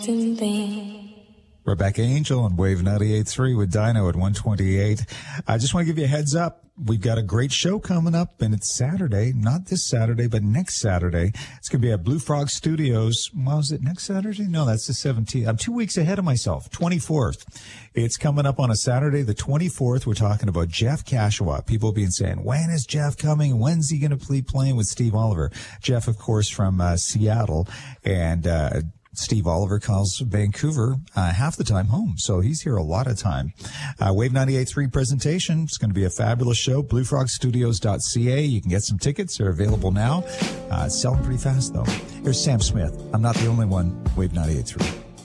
Rebecca Angel on Wave 98.3 with Dino at 128. I just want to give you a heads up. We've got a great show coming up, and it's Saturday. Not this Saturday, but next Saturday. It's going to be at Blue Frog Studios. Well, is it next Saturday? No, that's the 17th. I'm 2 weeks ahead of myself. 24th. It's coming up on a Saturday, the 24th. We're talking about Jeff Kashawa. People have been saying, when is Jeff coming? When's he going to be playing with Steve Oliver? Jeff, of course, from Seattle, and Steve Oliver calls Vancouver half the time home, so he's here a lot of time. Wave 98.3 presentation. It's going to be a fabulous show. BlueFrogStudios.ca. You can get some tickets. They're available now. It's selling pretty fast, though. Here's Sam Smith. I'm not the only one. Wave 98.3.